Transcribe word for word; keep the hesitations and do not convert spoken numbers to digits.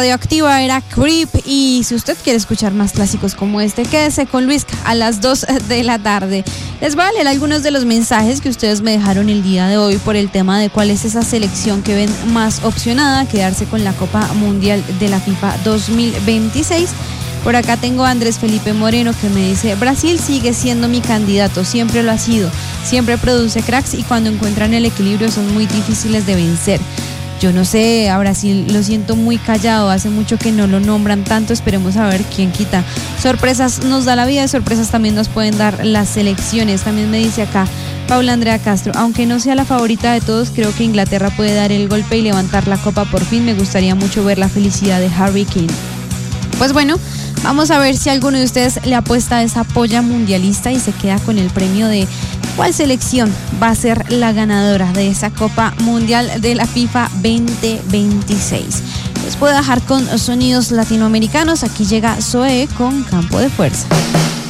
Radioactiva era Creep, y si usted quiere escuchar más clásicos como este, quédese con Luisca a las dos de la tarde. Les voy a leer algunos de los mensajes que ustedes me dejaron el día de hoy por el tema de cuál es esa selección que ven más opcionada a quedarse con la Copa Mundial de la FIFA dos mil veintiséis. Por acá tengo a Andrés Felipe Moreno que me dice: Brasil sigue siendo mi candidato, siempre lo ha sido, siempre produce cracks y cuando encuentran el equilibrio son muy difíciles de vencer. Yo no sé, a Brasil lo siento muy callado, hace mucho que no lo nombran tanto, esperemos a ver quién quita. Sorpresas nos da la vida y sorpresas también nos pueden dar las selecciones. También me dice acá Paula Andrea Castro: aunque no sea la favorita de todos, creo que Inglaterra puede dar el golpe y levantar la copa por fin. Me gustaría mucho ver la felicidad de Harry Kane. Pues bueno, vamos a ver si alguno de ustedes le apuesta a esa polla mundialista y se queda con el premio de cuál selección va a ser la ganadora de esa Copa Mundial de la FIFA veinte veintiséis. Les puedo dejar con sonidos latinoamericanos. Aquí llega Zoé con Campo de Fuerza.